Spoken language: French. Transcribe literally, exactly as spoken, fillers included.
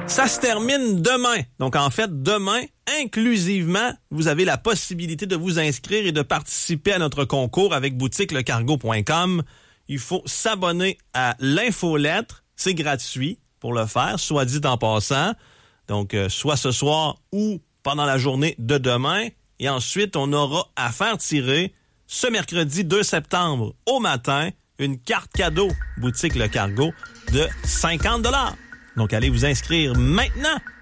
Ça se termine demain. Donc, en fait, demain, inclusivement, vous avez la possibilité de vous inscrire et de participer à notre concours avec boutique le cargo point com. Il faut s'abonner à l'infolettre. C'est gratuit pour le faire, soit dit en passant. Donc, euh, soit ce soir ou pendant la journée de demain. Et ensuite, on aura à faire tirer ce mercredi deux septembre au matin une carte cadeau boutique Le Cargo de cinquante dollars. Donc, allez vous inscrire maintenant